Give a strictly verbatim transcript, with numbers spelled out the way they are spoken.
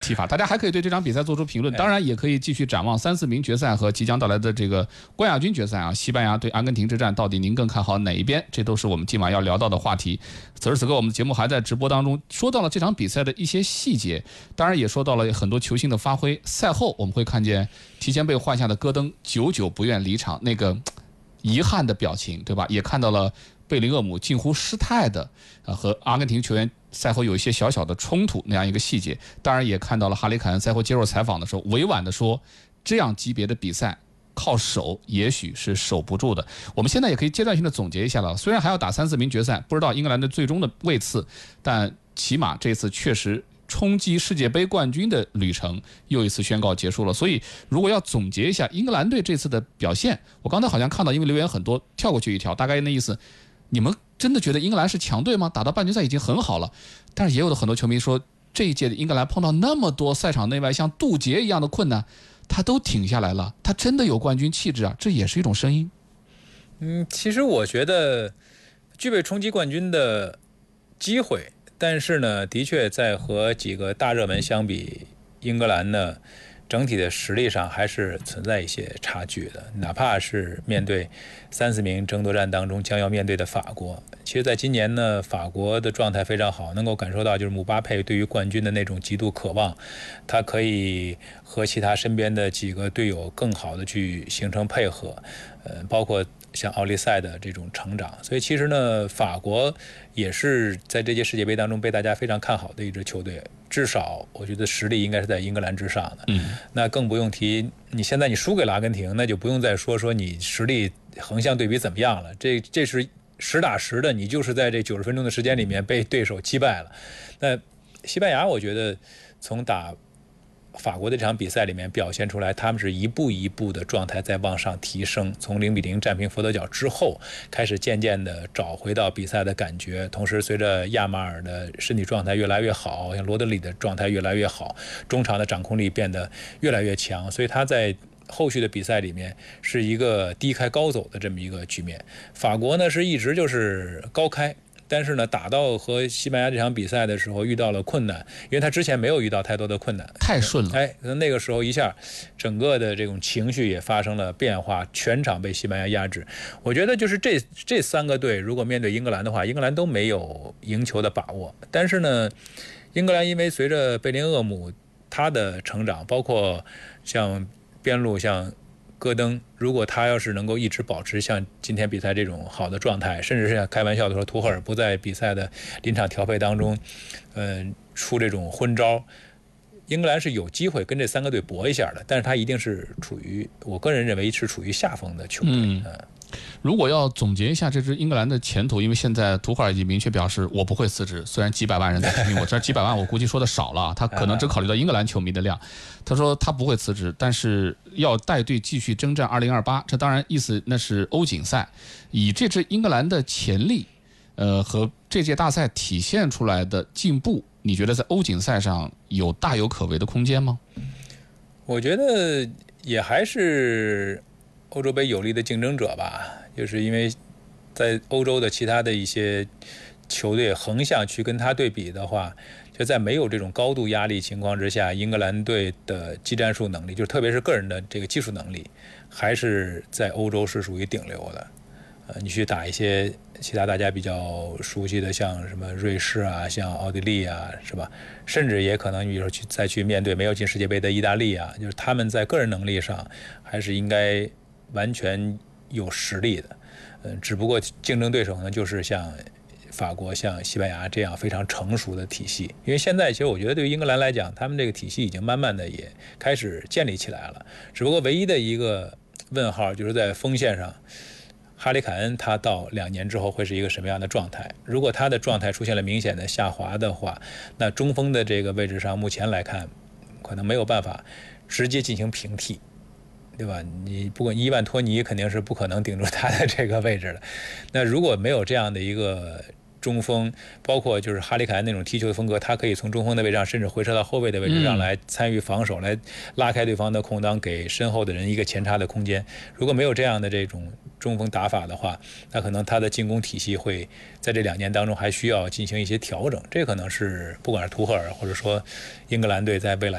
踢法。大家还可以对这场比赛做出评论，当然也可以继续展望三四名决赛和即将到来的这个冠亚军决赛啊，西班牙对阿根廷之战，到底您更看好哪一边？这都是我们今晚要聊到的话题。此时此刻，我们的节目还在直播当中，说到了这场比赛的一些细节，当然也说到了很多球星的发挥。赛后我们会看见提前被换下的戈登久久不愿离场那个遗憾的表情，对吧？也看到了贝林厄姆近乎失态的呃和阿根廷球员赛后有一些小小的冲突那样一个细节。当然也看到了哈里凯恩赛后接受采访的时候委婉的说，这样级别的比赛靠守也许是守不住的。我们现在也可以阶段性的总结一下了，虽然还要打三四名决赛，不知道英格兰的最终的位次，但起码这次确实冲击世界杯冠军的旅程又一次宣告结束了。所以如果要总结一下英格兰队这次的表现，我刚才好像看到因为留言很多跳过去一条，大概那意思，你们真的觉得英格兰是强队吗？打到半决赛已经很好了。但是也有的很多球迷说，这一届的英格兰碰到那么多赛场内外像渡劫一样的困难，他都挺下来了，他真的有冠军气质啊，这也是一种声音。 嗯，其实我觉得具备冲击冠军的机会，但是呢，的确在和几个大热门相比，英格兰呢整体的实力上还是存在一些差距的。哪怕是面对三四名争夺战当中将要面对的法国，其实在今年呢，法国的状态非常好，能够感受到就是姆巴佩对于冠军的那种极度渴望，他可以和其他身边的几个队友更好的去形成配合，呃，包括像奥利赛的这种成长。所以其实呢，法国也是在这届世界杯当中被大家非常看好的一支球队，至少我觉得实力应该是在英格兰之上的。 嗯， 那更不用提你现在你输给了阿根廷，那就不用再说说你实力横向对比怎么样了，这这是实打实的，你就是在这九十分钟的时间里面被对手击败了。那西班牙我觉得从打法国的这场比赛里面表现出来，他们是一步一步的状态在往上提升，从零比零战平佛得角之后，开始渐渐的找回到比赛的感觉。同时，随着亚马尔的身体状态越来越好，像罗德里的状态越来越好，中场的掌控力变得越来越强，所以他在后续的比赛里面是一个低开高走的这么一个局面。法国呢是一直就是高开，但是呢，打到和西班牙这场比赛的时候遇到了困难，因为他之前没有遇到太多的困难， 太顺了。 哎，那个时候一下，整个的这种情绪也发生了变化，全场被西班牙压制。我觉得就是这这三个队，如果面对英格兰的话，英格兰都没有赢球的把握。但是呢，英格兰因为随着贝林厄姆他的成长，包括像边路像戈登，如果他要是能够一直保持像今天比赛这种好的状态，甚至是像开玩笑的说图赫尔不在比赛的临场调配当中，呃，出这种昏招，英格兰是有机会跟这三个队搏一下的，但是他一定是处于，我个人认为是处于下风的球队。 嗯，如果要总结一下这支英格兰的前途，因为现在图赫尔已经明确表示我不会辞职，虽然几百万人在批评我，这几百万我估计说的少了，他可能只考虑到英格兰球迷的量。他说他不会辞职，但是要带队继续征战二零二八，这当然意思那是欧锦赛。以这支英格兰的潜力，呃和这届大赛体现出来的进步，你觉得在欧锦赛上有大有可为的空间吗？ 我觉得也还是欧洲杯有力的竞争者吧，就是因为在欧洲的其他的一些球队横向去跟他对比的话，就在没有这种高度压力情况之下，英格兰队的技战术能力，就特别是个人的这个技术能力，还是在欧洲是属于顶流的。呃，你去打一些其他大家比较熟悉的，像什么瑞士啊，像奥地利啊，是吧？甚至也可能，比如说去再去面对没有进世界杯的意大利啊，就是他们在个人能力上还是应该完全有实力的。嗯、呃，只不过竞争对手呢，就是像法国、像西班牙这样非常成熟的体系。因为现在其实我觉得对于英格兰来讲，他们这个体系已经慢慢的也开始建立起来了。只不过唯一的一个问号就是在锋线上。哈里凯恩他到两年之后会是一个什么样的状态？如果他的状态出现了明显的下滑的话，那中锋的这个位置上，目前来看，可能没有办法直接进行平替，对吧？你不管伊万托尼肯定是不可能顶住他的这个位置的。那如果没有这样的一个中锋，包括就是哈里凯恩那种踢球的风格，他可以从中锋的位置上，甚至回撤到后卫的位置上来参与防守，来拉开对方的空当，给身后的人一个前插的空间。如果没有这样的这种中锋打法的话，那可能他的进攻体系会在这两年当中还需要进行一些调整。这可能是不管是图赫尔或者说英格兰队在未来